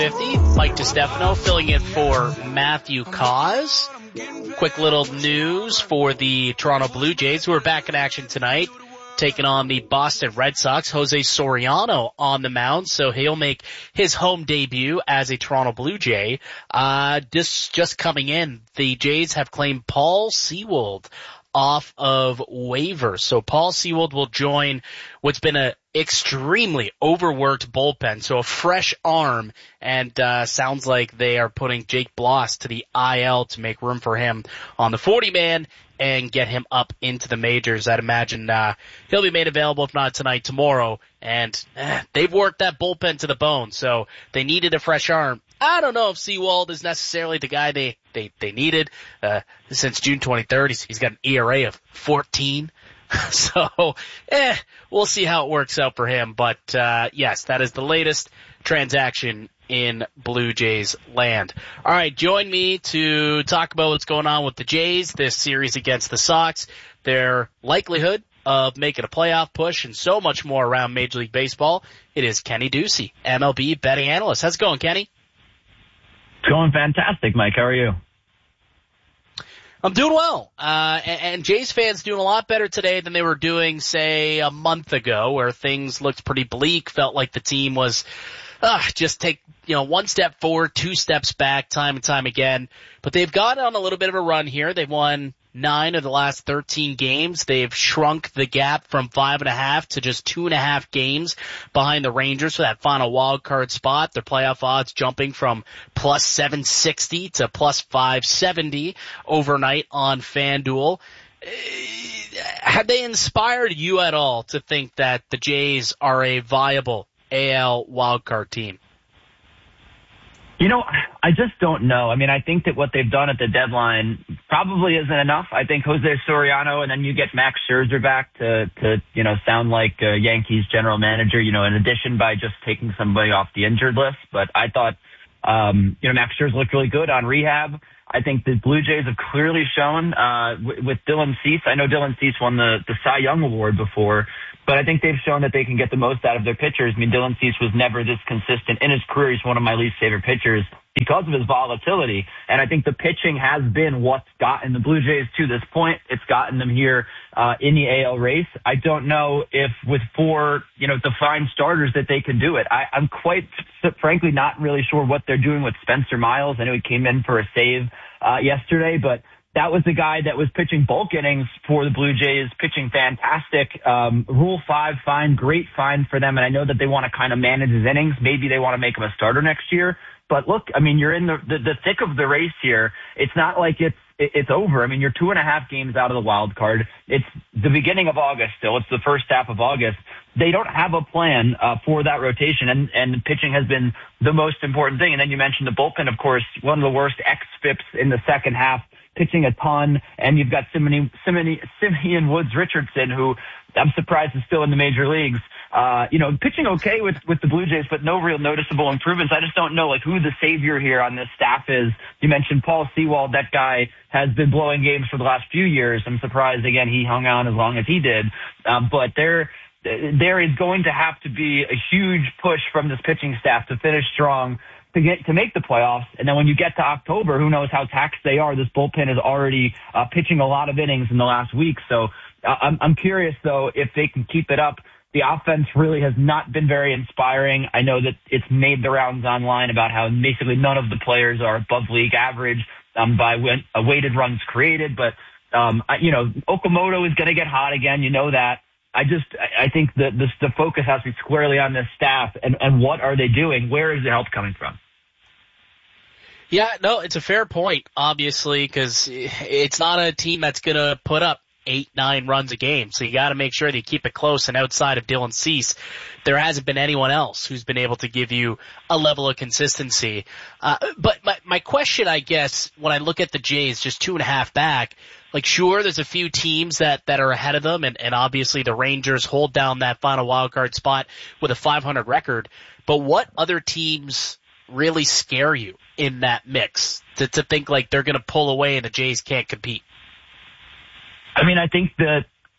50. Mike DiStefano filling in for Matthew Cause. Quick little news for the Toronto Blue Jays, who are back in action tonight, taking on the Boston Red Sox. Jose Soriano on the mound, so he'll make his home debut as a Toronto Blue Jay. Just coming in, the Jays have claimed Paul Sewald off of waivers. So Paul Sewald will join what's been a extremely overworked bullpen, so a fresh arm, and sounds like they are putting Jake Bloss to the IL to make room for him on the 40-man and get him up into the majors. I'd imagine he'll be made available, if not tonight, tomorrow, and they've worked that bullpen to the bone, so they needed a fresh arm. I don't know if Sewald is necessarily the guy they needed. Since June 23rd, he's got an ERA of 14. So, we'll see how it works out for him. But, yes, that is the latest transaction in Blue Jays land. All right, join me to talk about what's going on with the Jays, this series against the Sox, their likelihood of making a playoff push, and so much more around Major League Baseball. It is Kenny Ducey, MLB betting analyst. How's it going, Kenny? It's going fantastic, Mike. How are you? I'm doing well. And Jays fans doing a lot better today than they were doing, say, a month ago, where things looked pretty bleak, felt like the team was just take, one step forward, two steps back, time and time again. But they've got on a little bit of a run here. They've won 9 of the last 13 games. They've shrunk the gap from 5.5 to just 2.5 games behind the Rangers for that final wild card spot. Their playoff odds jumping from plus 760 to plus 570 overnight on FanDuel. Have they inspired you at all to think that the Jays are a viable AL wildcard team? I just don't know. I mean, I think that what they've done at the deadline probably isn't enough. I think Jose Soriano, and then you get Max Scherzer back to sound like a Yankees general manager, in addition by just taking somebody off the injured list. But I thought, Max Scherzer looked really good on rehab. I think the Blue Jays have clearly shown, with Dylan Cease. I know Dylan Cease won the Cy Young Award before, but I think they've shown that they can get the most out of their pitchers. I mean, Dylan Cease was never this consistent. In his career, he's one of my least favorite pitchers because of his volatility. And I think the pitching has been what's gotten the Blue Jays to this point. It's gotten them here in the AL race. I don't know if with 4, defined starters that they can do it. I'm quite frankly not really sure what they're doing with Spencer Miles. I know he came in for a save yesterday, but that was the guy that was pitching bulk innings for the Blue Jays, pitching fantastic. Rule 5 fine, great fine for them. And I know that they want to kind of manage his innings. Maybe they want to make him a starter next year. But look, I mean, you're in the thick of the race here. It's not like it's over. I mean, you're 2.5 games out of the wild card. It's the beginning of August still. It's the first half of August. They don't have a plan for that rotation, and pitching has been the most important thing. And then you mentioned the bullpen, of course, one of the worst xFIPs in the second half, pitching a ton. And you've got Simeon Woods Richardson, who I'm surprised is still in the major leagues. Pitching okay with the Blue Jays, but no real noticeable improvements. I just don't know who the savior here on this staff is. You mentioned Paul Sewald. That guy has been blowing games for the last few years. I'm surprised again he hung on as long as he did. But there is going to have to be a huge push from this pitching staff to finish strong, to make the playoffs. And then when you get to October, who knows how taxed they are. This bullpen is already pitching a lot of innings in the last week. So I'm curious, though, if they can keep it up. The offense really has not been very inspiring. I know that it's made the rounds online about how basically none of the players are above league average by weighted runs created. But, Okamoto is going to get hot again. You know that. I think that the focus has to be squarely on this staff and what are they doing? Where is the help coming from? Yeah, no, it's a fair point, obviously, because it's not a team that's going to put up 8-9 runs a game. So you got to make sure that you keep it close. And outside of Dylan Cease, there hasn't been anyone else who's been able to give you a level of consistency. But my question, I guess, when I look at the Jays just 2.5 back, sure, there's a few teams that are ahead of them, and obviously the Rangers hold down that final wildcard spot with a 500 record. But what other teams really scare you in that mix to think they're going to pull away and the Jays can't compete? I mean, I think that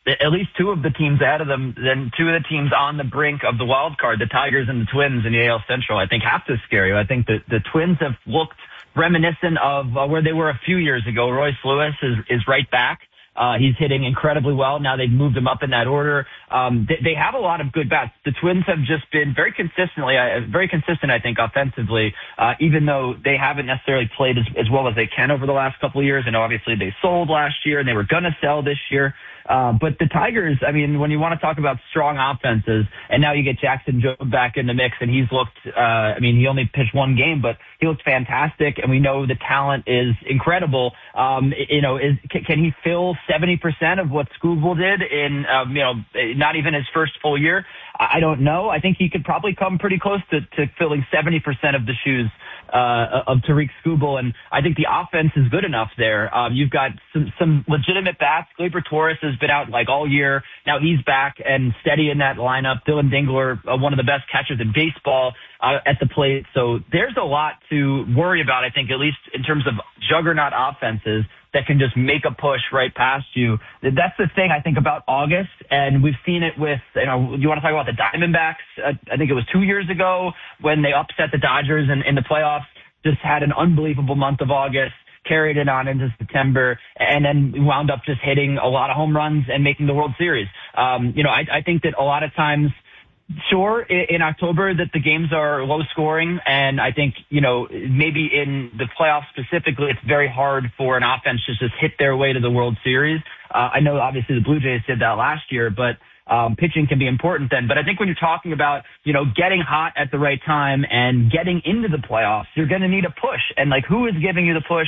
at least two of the teams ahead of them, then two of the teams on the brink of the wild card, the Tigers and the Twins in the AL Central, I think have to scare you. I think that the Twins have looked reminiscent of where they were a few years ago. Royce Lewis is right back. He's hitting incredibly well. Now they've moved him up in that order. They have a lot of good bats. The Twins have just been very consistent, I think, offensively, even though they haven't necessarily played as well as they can over the last couple of years. And obviously they sold last year and they were going to sell this year. But the Tigers, I mean, when you want to talk about strong offenses, and now you get Jackson Jobe back in the mix, and he's looked, he only pitched one game, but he looked fantastic, and we know the talent is incredible. Can he fill 70% of what Skubal did in, not even his first full year? I don't know. I think he could probably come pretty close to filling 70% of the shoes of Tarik Skubal, and I think the offense is good enough there. You've got some legitimate bats. Gleyber Torres has been out like all year. Now he's back and steady in that lineup. Dylan Dingler, one of the best catchers in baseball, at the plate. So there's a lot to worry about, I think, at least in terms of juggernaut offenses that can just make a push right past you. That's the thing I think about August, and we've seen it with, you want to talk about the Diamondbacks? I think it was 2 years ago when they upset the Dodgers in the playoffs, just had an unbelievable month of August, carried it on into September, and then wound up just hitting a lot of home runs and making the World Series. I think that a lot of times, sure, in October that the games are low scoring, and I think, maybe in the playoffs specifically, it's very hard for an offense to just hit their way to the World Series. I know obviously the Blue Jays did that last year, but pitching can be important then. But I think when you're talking about, getting hot at the right time and getting into the playoffs, you're going to need a push. And like, who is giving you the push,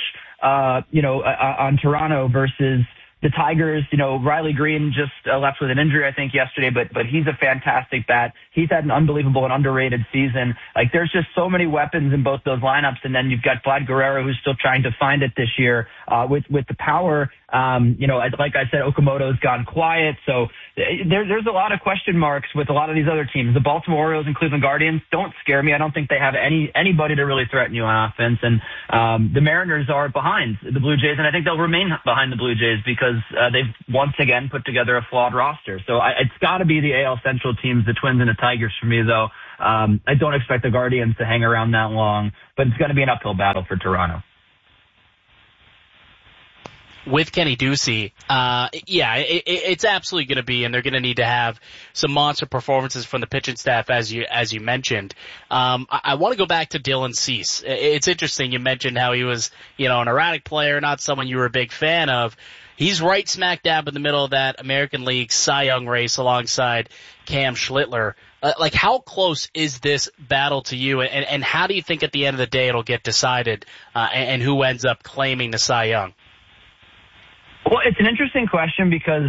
on Toronto versus the Tigers? Riley Green just left with an injury, I think, yesterday, but he's a fantastic bat. He's had an unbelievable and underrated season. Like, there's just so many weapons in both those lineups. And then you've got Vlad Guerrero, who's still trying to find it this year, with the power. Like I said, Okamoto's gone quiet. So there's a lot of question marks with a lot of these other teams. The Baltimore Orioles and Cleveland Guardians don't scare me. I don't think they have anybody to really threaten you on offense. And the Mariners are behind the Blue Jays, and I think they'll remain behind the Blue Jays because they've once again put together a flawed roster. So it's got to be the AL Central teams, the Twins and the Tigers for me, though. I don't expect the Guardians to hang around that long, but it's going to be an uphill battle for Toronto. With Kenny Ducey, it's absolutely going to be, and they're going to need to have some monster performances from the pitching staff, as you mentioned. I want to go back to Dylan Cease. It's interesting. You mentioned how he was, an erratic player, not someone you were a big fan of. He's right smack dab in the middle of that American League Cy Young race alongside Cam Schlittler. How close is this battle to you, and how do you think at the end of the day it'll get decided, and who ends up claiming the Cy Young? Well, it's an interesting question because,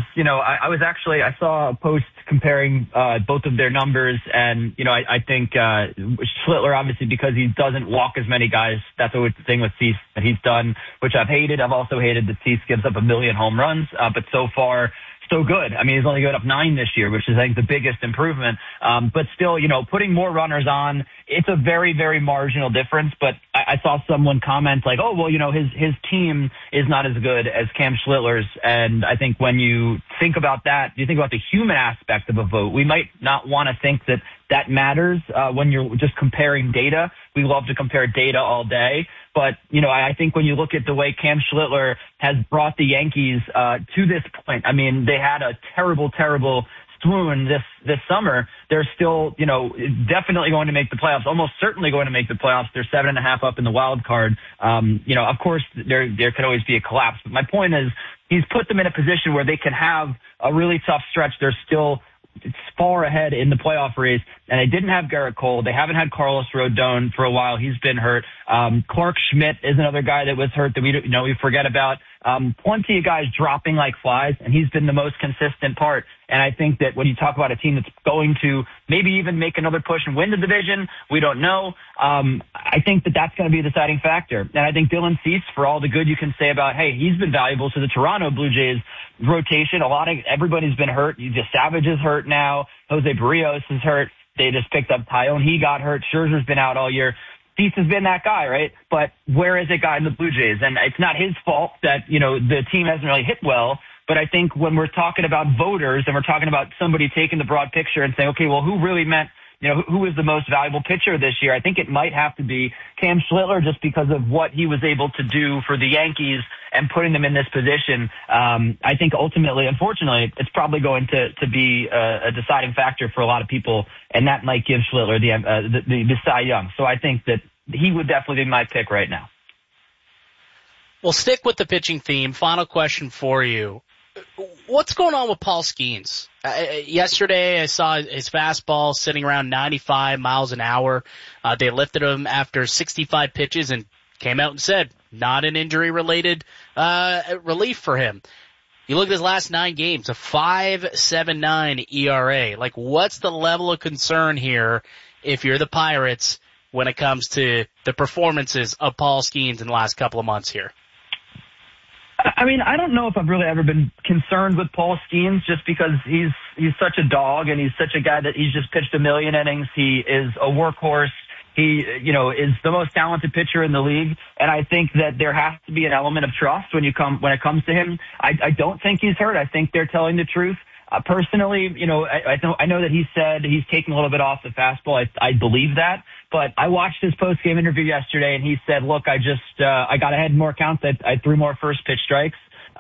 I saw a post comparing both of their numbers, and, I think Schlittler, obviously, because he doesn't walk as many guys, that's the thing with Cease that he's done, which I've hated. I've also hated that Cease gives up 1 million home runs, but so far, so good. I mean, he's only given up 9 this year, which is, I think, the biggest improvement. But still, putting more runners on, it's a very, very marginal difference. But I saw someone comment like, oh, well, his team is not as good as Cam Schlittler's. And I think when you think about that, you think about the human aspect of a vote. We might not want to think that matters when you're just comparing data. We love to compare data all day. But, I think when you look at the way Cam Schlittler has brought the Yankees to this point, I mean, they had a terrible, terrible swoon this summer. They're still, definitely going to make the playoffs, almost certainly going to make the playoffs. They're 7.5 up in the wild card. Of course, there could always be a collapse. But my point is, he's put them in a position where they can have a really tough stretch. They're still far ahead in the playoff race, and they didn't have Garrett Cole. They haven't had Carlos Rodon for a while. He's been hurt. Clark Schmidt is another guy that was hurt that we forget about. Plenty of guys dropping like flies, and he's been the most consistent part. And I think that when you talk about a team that's going to maybe even make another push and win the division, we don't know. I think that's going to be a deciding factor. And I think Dylan Cease, for all the good you can say about, hey, he's been valuable to the Toronto Blue Jays rotation. Everybody's been hurt. Savage is hurt now. Jose Barrios is hurt. They just picked up Tyone. He got hurt. Scherzer's been out all year. Cease has been that guy, right? But where is it guy in the Blue Jays? And it's not his fault that, the team hasn't really hit well. But I think when we're talking about voters and we're talking about somebody taking the broad picture and saying, okay, well, who really meant, who was the most valuable pitcher this year? I think it might have to be Cam Schlittler just because of what he was able to do for the Yankees and putting them in this position. I think ultimately, unfortunately, it's probably going to be a deciding factor for a lot of people, and that might give Schlittler the Cy Young. So I think that he would definitely be my pick right now. Well, stick with the pitching theme. Final question for you. What's going on with Paul Skeens? Yesterday, I saw his fastball sitting around 95 miles an hour. They lifted him after 65 pitches and came out and said, not an injury-related relief for him. You look at his last 9 games, a 5.79 ERA. Like, what's the level of concern here if you're the Pirates when it comes to the performances of Paul Skeens in the last couple of months here? I mean, I don't know if I've really ever been concerned with Paul Skeens just because he's such a dog and he's such a guy that he's just pitched 1 million innings. He is a workhorse. He, is the most talented pitcher in the league. And I think that there has to be an element of trust when it comes to him. I don't think he's hurt. I think they're telling the truth. Personally, I know that he said he's taking a little bit off the fastball. I believe that, but I watched his post-game interview yesterday and he said, look, I got ahead in more counts. I threw more first pitch strikes.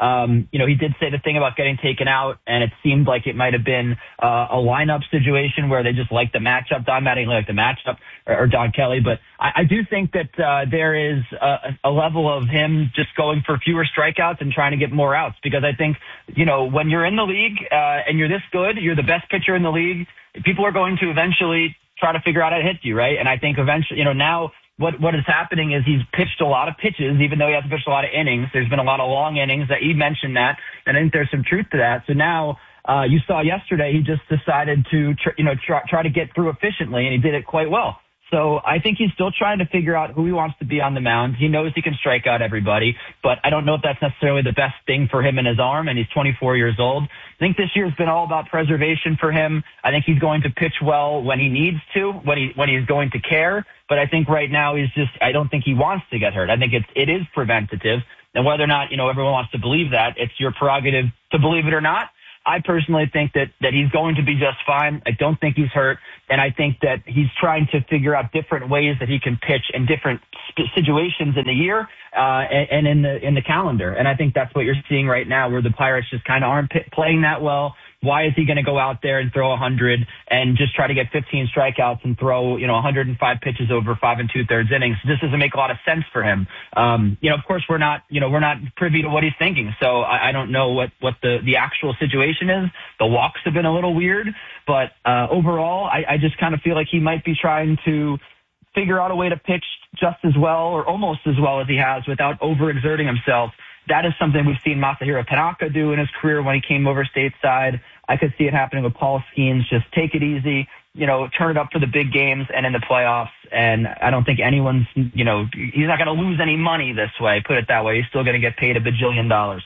He did say the thing about getting taken out, and it seemed like it might have been a lineup situation where they just liked the matchup. Don Mattingly liked the matchup, or Don Kelly. But I do think that there is a level of him just going for fewer strikeouts and trying to get more outs, because I think, when you're in the league and you're this good, you're the best pitcher in the league, people are going to eventually try to figure out how to hit you, right? And I think eventually, now what is happening is he's pitched a lot of pitches, even though he hasn't pitched a lot of innings. There's been a lot of long innings that he mentioned that, and I think there's some truth to that. So now, you saw yesterday he just decided to, try to get through efficiently, and he did it quite well. So I think he's still trying to figure out who he wants to be on the mound. He knows he can strike out everybody, but I don't know if that's necessarily the best thing for him in his arm, and he's 24 years old. I think this year's been all about preservation for him. I think he's going to pitch well when he needs to, when he's going to care. But I think right now I don't think he wants to get hurt. I think it is preventative. And whether or not, everyone wants to believe that, it's your prerogative to believe it or not. I personally think that he's going to be just fine. I don't think he's hurt. And I think that he's trying to figure out different ways that he can pitch in different situations in the year, and in the calendar. And I think that's what you're seeing right now, where the Pirates just kind of aren't playing that well. Why is he going to go out there and throw 100 and just try to get 15 strikeouts and throw, 105 pitches over 5 2/3 innings? This doesn't make a lot of sense for him. Of course we're not privy to what he's thinking. So I don't know what the actual situation is. The walks have been a little weird, but, overall, I just kind of feel like he might be trying to figure out a way to pitch just as well or almost as well as he has without overexerting himself. That is something we've seen Masahiro Tanaka do in his career when he came over stateside. I could see it happening with Paul Skeens. Just take it easy, turn it up for the big games and in the playoffs. And I don't think anyone's, he's not going to lose any money this way, put it that way. He's still going to get paid $1 bajillion.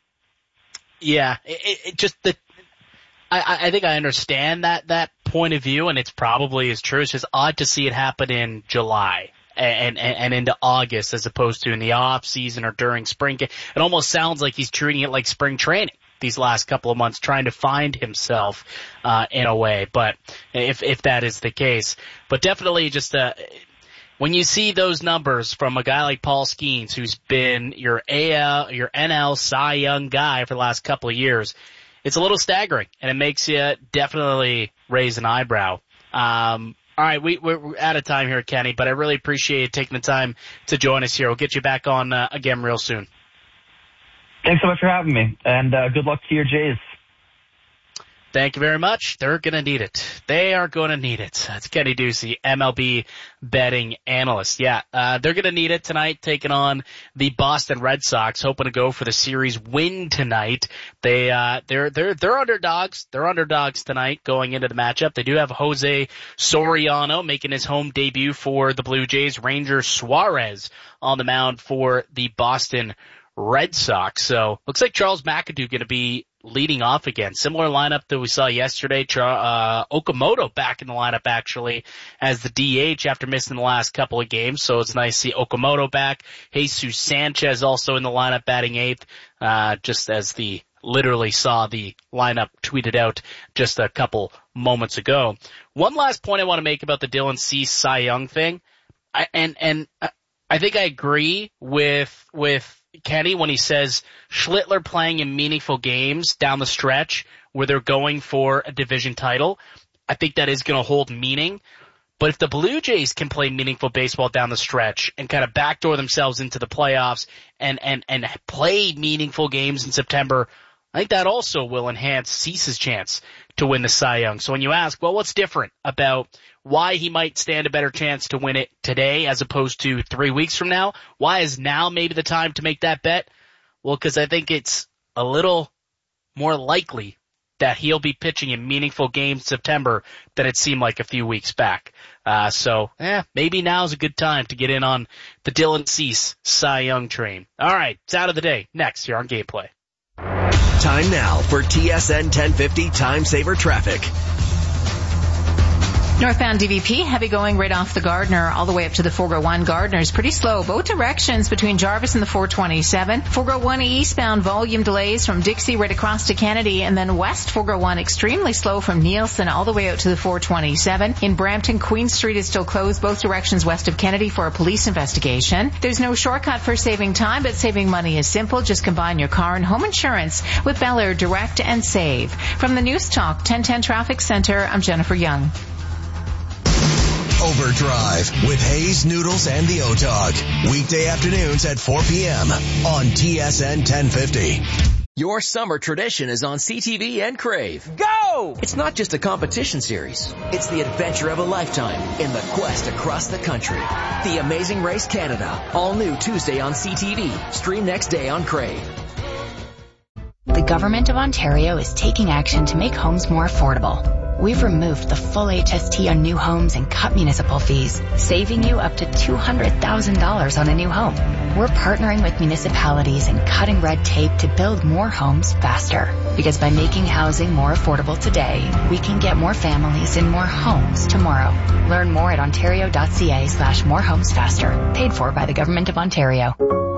Yeah, I think I understand that point of view, and it's probably is true. It's just odd to see it happen in July and into August as opposed to in the off season or during spring. It almost sounds like he's treating it like spring training these last couple of months, trying to find himself in a way. But if that is the case, but definitely just when you see those numbers from a guy like Paul Skeens, who's been your NL Cy Young guy for the last couple of years, it's a little staggering, and it makes you definitely raise an eyebrow. All right, we're out of time here, Kenny, but I really appreciate you taking the time to join us here. We'll get you back on again real soon. Thanks so much for having me, and good luck to your Jays. Thank you very much. They're going to need it. They are going to need it. That's Kenny Ducey, MLB betting analyst. Yeah, they're going to need it tonight, taking on the Boston Red Sox, hoping to go for the series win tonight. They're underdogs. They're underdogs tonight going into the matchup. They do have Jose Soriano making his home debut for the Blue Jays. Ranger Suarez on the mound for the Boston Red Sox. So looks like Charles McAdoo going to be leading off again. Similar lineup that we saw yesterday. Okamoto back in the lineup actually as the DH after missing the last couple of games. So it's nice to see Okamoto back. Jesus Sanchez also in the lineup batting eighth, just as the literally saw the lineup tweeted out just a couple moments ago. One last point I want to make about the Dylan Cease Cy Young thing, I think I agree with Kenny when he says Schlittler playing in meaningful games down the stretch where they're going for a division title. I think that is going to hold meaning. But if the Blue Jays can play meaningful baseball down the stretch and kind of backdoor themselves into the playoffs and play meaningful games in September, I think that also will enhance Cease's chance to win the Cy Young. So when you ask, well, what's different about why he might stand a better chance to win it today as opposed to 3 weeks from now? Why is now maybe the time to make that bet? Well, because I think it's a little more likely that he'll be pitching in meaningful games in September than it seemed like a few weeks back. So maybe now's a good time to get in on the Dylan Cease Cy Young train. All right, it's out of the day. Next here on Gameplay. Time now for TSN 1050 Time Saver Traffic. Northbound DVP, heavy going right off the Gardner all the way up to the 401. Gardner's pretty slow. Both directions between Jarvis and the 427. 401 eastbound volume delays from Dixie right across to Kennedy, and then west 401 extremely slow from Nielsen all the way out to the 427. In Brampton, Queen Street is still closed both directions west of Kennedy for a police investigation. There's no shortcut for saving time, but saving money is simple. Just combine your car and home insurance with Bel Air Direct and Save. From the News Talk 1010 Traffic Center, I'm Jennifer Young. Overdrive with Hayes, Noodles, and the O-Dog. Weekday afternoons at 4 p.m. on TSN 1050. Your summer tradition is on CTV and Crave. Go! It's not just a competition series. It's the adventure of a lifetime in the quest across the country. The Amazing Race Canada. All new Tuesday on CTV. Stream next day on Crave. The Government of Ontario is taking action to make homes more affordable. We've removed the full HST on new homes and cut municipal fees, saving you up to $200,000 on a new home. We're partnering with municipalities and cutting red tape to build more homes faster. Because by making housing more affordable today, we can get more families in more homes tomorrow. Learn more at ontario.ca/morehomesfaster. Paid for by the Government of Ontario.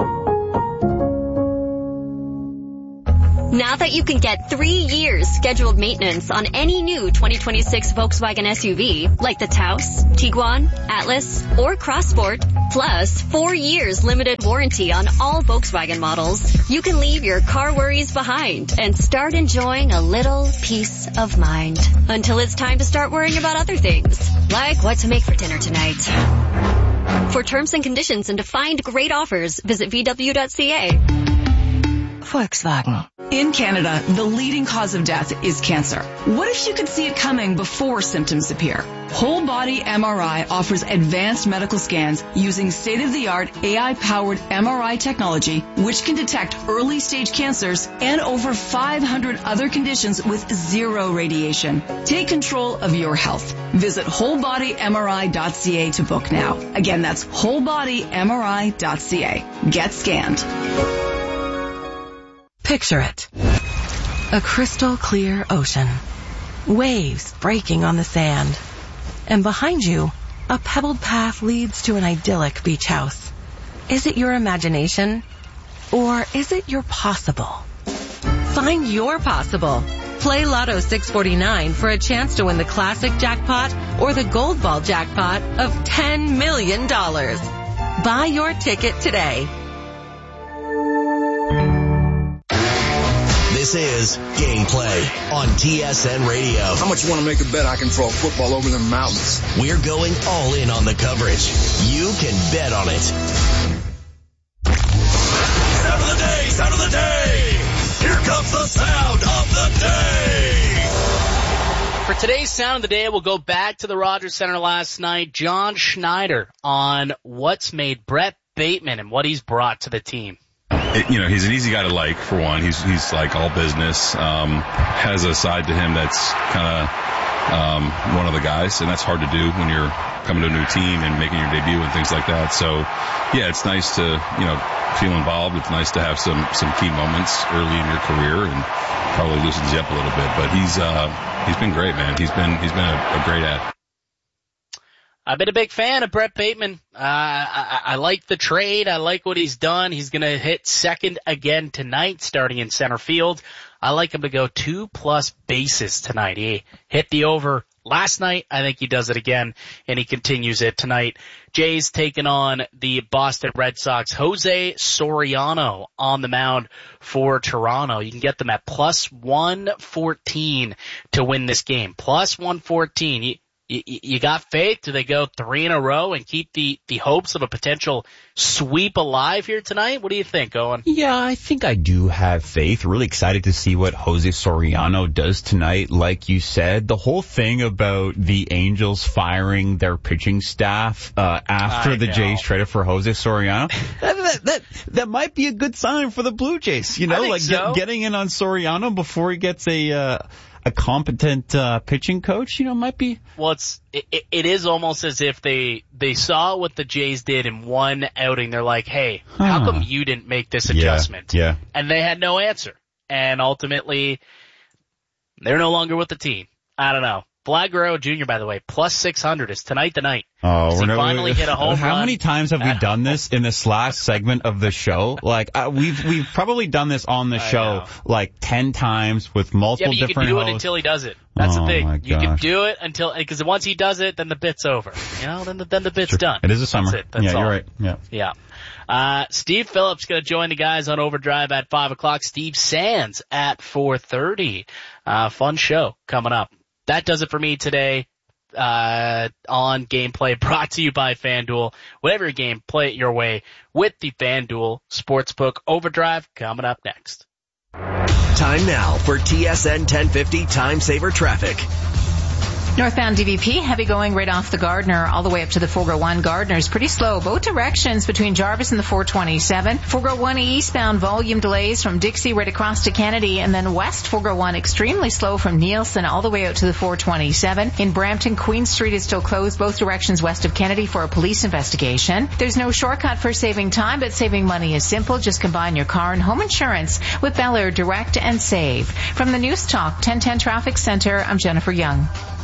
Now that you can get 3 years scheduled maintenance on any new 2026 Volkswagen SUV, like the Taos, Tiguan, Atlas, or Crossport, plus 4 years limited warranty on all Volkswagen models, you can leave your car worries behind and start enjoying a little peace of mind. Until it's time to start worrying about other things, like what to make for dinner tonight. For terms and conditions and to find great offers, visit VW.ca. Volkswagen. In Canada, the leading cause of death is cancer. What if you could see it coming before symptoms appear? Whole Body MRI offers advanced medical scans using state-of-the-art AI-powered MRI technology, which can detect early-stage cancers and over 500 other conditions with zero radiation. Take control of your health. Visit wholebodymri.ca to book now. Again, that's wholebodymri.ca. Get scanned. Picture it. A crystal clear ocean. Waves breaking on the sand. And behind you, a pebbled path leads to an idyllic beach house. Is it your imagination? Or is it your possible? Find your possible. Play Lotto 649 for a chance to win the classic jackpot or the gold ball jackpot of $10 million. Buy your ticket today. This is Gameplay on TSN Radio. How much you want to make a bet I can throw a football over the mountains? We're going all in on the coverage. You can bet on it. Sound of the day! Sound of the day! Here comes the sound of the day! For today's Sound of the Day, we'll go back to the Rogers Center last night. John Schneider on what's made Brett Bateman and what he's brought to the team. He's an easy guy to like, for one. He's like all business, has a side to him that's kind of one of the guys, and that's hard to do when you're coming to a new team and making your debut and things like that. So, yeah, it's nice to, feel involved. It's nice to have some key moments early in your career, and probably loosens you up a little bit. But he's been great, man. He's been a great ad. I've been a big fan of Brett Bateman. I like the trade. I like what he's done. He's going to hit second again tonight, starting in center field. I like him to go 2+ bases tonight. He hit the over last night. I think he does it again, and he continues it tonight. Jays taking on the Boston Red Sox. Jose Soriano on the mound for Toronto. You can get them at +114 to win this game. +114. You got faith? Do they go 3 in a row and keep the hopes of a potential sweep alive here tonight? What do you think, Owen? Yeah, I think I do have faith. Really excited to see what Jose Soriano does tonight. Like you said, the whole thing about the Angels firing their pitching staff after the Jays traded for Jose Soriano, that might be a good sign for the Blue Jays. You know, like getting in on Soriano before he gets a competent pitching coach, might be. Well, it is almost as if they saw what the Jays did in one outing. They're like, hey, how come you didn't make this adjustment? Yeah. And they had no answer. And ultimately, they're no longer with the team. I don't know. Vlad Guerrero Jr., by the way, +600 is tonight the night. Oh, he finally hit a home run. How many times have we done this in this last segment of the show? Like, we've probably done this on the show like 10 times with multiple different hosts. You can do it until he does it. That's the thing. You can do it because once he does it, then the bit's over. Then the bit's done. It is a summer. That's it. That's all. You're right. Yeah. Steve Phillips going to join the guys on Overdrive at 5 o'clock. Steve Sands at 4:30. Fun show coming up. That does it for me today on Gameplay, brought to you by FanDuel. Whatever your game, play it your way with the FanDuel Sportsbook. Overdrive coming up next. Time now for TSN 1050 Time Saver Traffic. Northbound DVP, heavy going right off the Gardner all the way up to the 401 Gardner's pretty slow. Both directions between Jarvis and the 427. 401 eastbound volume delays from Dixie right across to Kennedy, and then west 401 extremely slow from Nielsen all the way out to the 427. In Brampton, Queen Street is still closed both directions west of Kennedy for a police investigation. There's no shortcut for saving time, but saving money is simple. Just combine your car and home insurance with Bel Air Direct and Save. From the News Talk 1010 Traffic Center, I'm Jennifer Young.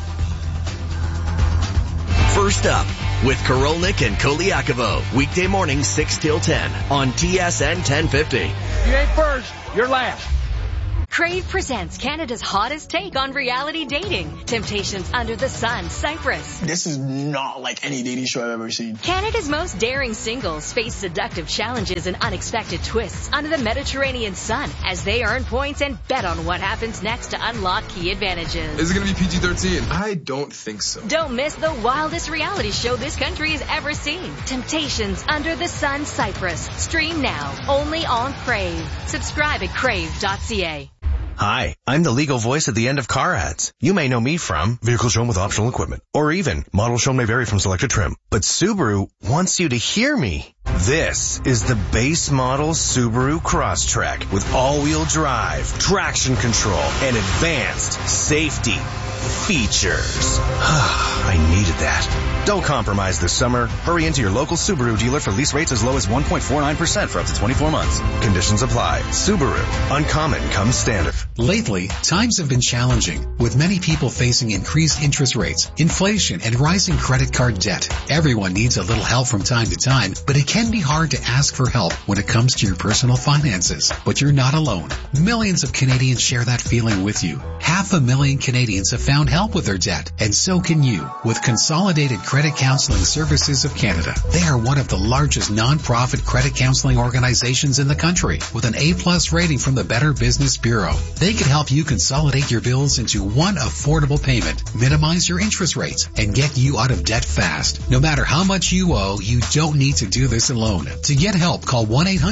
First up, with Korolnik and Koliakovo, weekday mornings 6 till 10 on TSN 1050. You ain't first, you're last. Crave presents Canada's hottest take on reality dating. Temptations Under the Sun, Cyprus. This is not like any dating show I've ever seen. Canada's most daring singles face seductive challenges and unexpected twists under the Mediterranean sun as they earn points and bet on what happens next to unlock key advantages. Is it going to be PG-13? I don't think so. Don't miss the wildest reality show this country has ever seen. Temptations Under the Sun, Cyprus. Stream now, only on Crave. Subscribe at crave.ca. Hi, I'm the legal voice at the end of car ads. You may know me from vehicle shown with optional equipment, or even model shown may vary from selected trim. But Subaru wants you to hear me. This is the base model Subaru Crosstrek with all-wheel drive, traction control, and advanced safety features. I needed that. Don't compromise this summer. Hurry into your local Subaru dealer for lease rates as low as 1.49% for up to 24 months. Conditions apply. Subaru. Uncommon comes standard. Lately, times have been challenging, with many people facing increased interest rates, inflation, and rising credit card debt. Everyone needs a little help from time to time, but it can be hard to ask for help when it comes to your personal finances. But you're not alone. Millions of Canadians share that feeling with you. 500,000 Canadians have found help with their debt, and so can you with Consolidated Credit Counseling Services of Canada. They are one of the largest non-profit credit counseling organizations in the country with an A+ rating from the Better Business Bureau. They can help you consolidate your bills into one affordable payment, minimize your interest rates, and get you out of debt fast. No matter how much you owe, you don't need to do this alone. To get help, call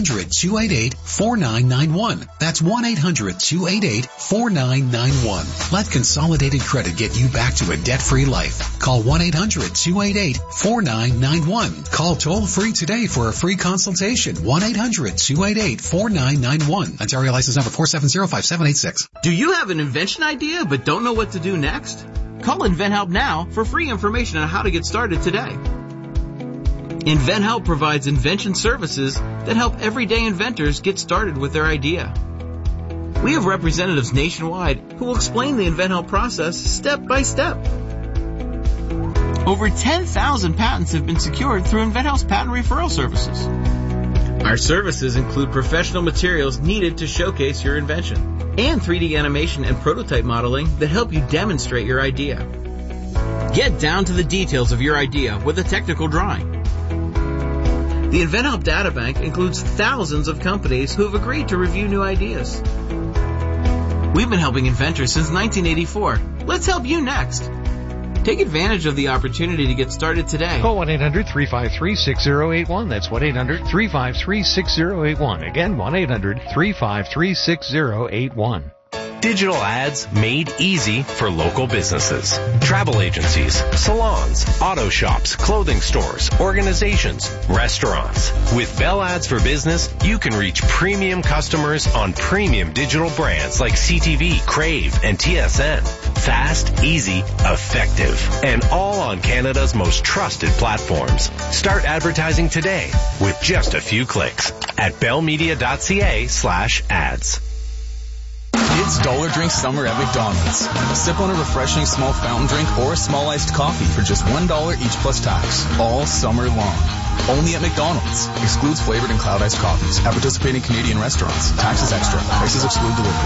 1-800-288-4991. That's 1-800-288-4991. Let Consolidated Credit get you back to a debt-free life. Call 1-800-288-4991. Call toll-free today for a free consultation. 1-800-288-4991. Ontario license number 4705786. Do you have an invention idea but don't know what to do next? Call InventHelp now for free information on how to get started today. InventHelp provides invention services that help everyday inventors get started with their idea. We have representatives nationwide who will explain the InventHelp process step by step. Over 10,000 patents have been secured through InventHelp's patent referral services. Our services include professional materials needed to showcase your invention and 3D animation and prototype modeling that help you demonstrate your idea. Get down to the details of your idea with a technical drawing. The InventHelp Databank includes thousands of companies who have agreed to review new ideas. We've been helping inventors since 1984. Let's help you next. Take advantage of the opportunity to get started today. Call 1-800-353-6081. That's 1-800-353-6081. Again, 1-800-353-6081. Digital ads made easy for local businesses. Travel agencies, salons, auto shops, clothing stores, organizations, restaurants. With Bell Ads for Business, you can reach premium customers on premium digital brands like CTV, Crave, and TSN. Fast, easy, effective, and all on Canada's most trusted platforms. Start advertising today with just a few clicks at bellmedia.ca/ads. It's Dollar Drink Summer at McDonald's. Sip on a refreshing small fountain drink or a small iced coffee for just $1 each plus tax, all summer long. Only at McDonald's. Excludes flavored and cloud iced coffees at participating Canadian restaurants. Taxes extra. Prices exclude delivery.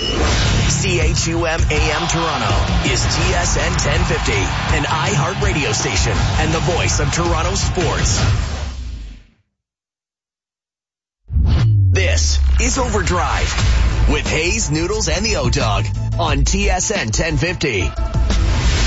CHUM AM Toronto is TSN 1050, an iHeart radio station and the voice of Toronto sports. This is Overdrive with Hayes, Noodles, and the O-Dog on TSN 1050.